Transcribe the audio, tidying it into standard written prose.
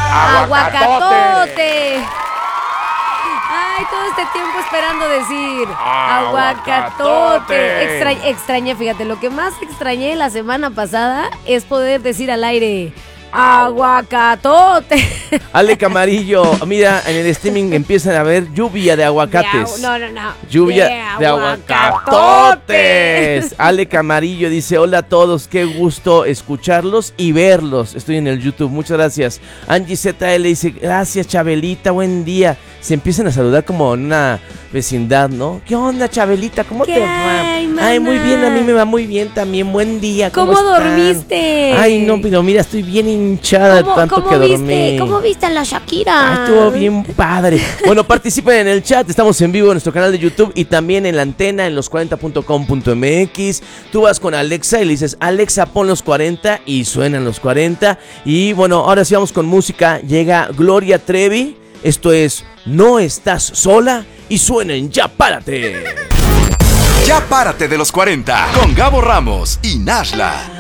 Aguacatote. Ay, todo este tiempo esperando decir aguacatote. Extrañé, fíjate, lo que más extrañé la semana pasada es poder decir al aire aguacatote. Ale Camarillo, mira, en el streaming empiezan a haber lluvia de aguacates. No. Lluvia de aguacatotes. Ale Camarillo dice, hola a todos, qué gusto escucharlos y verlos. Estoy en el YouTube, muchas gracias. Angie ZL dice, gracias Chabelita, buen día. Se empiezan a saludar como en una vecindad, ¿no? ¿Qué onda, Chabelita? ¿Cómo te va? Ay, muy bien, a mí me va muy bien también. Buen día. ¿Cómo dormiste? Ay, no, pero mira, estoy bien hinchada de tanto que dormí. ¿Cómo viste a la Shakira? Ay, estuvo bien padre. Bueno, participen en el chat. Estamos en vivo en nuestro canal de YouTube y también en la antena en los40.com.mx. Tú vas con Alexa y le dices, Alexa, pon los 40 y suenan los 40. Y bueno, ahora sí vamos con música. Llega Gloria Trevi. Esto es No Estás Sola y suena en Ya Párate. Ya Párate de los 40 con Gabo Ramos y Nashla.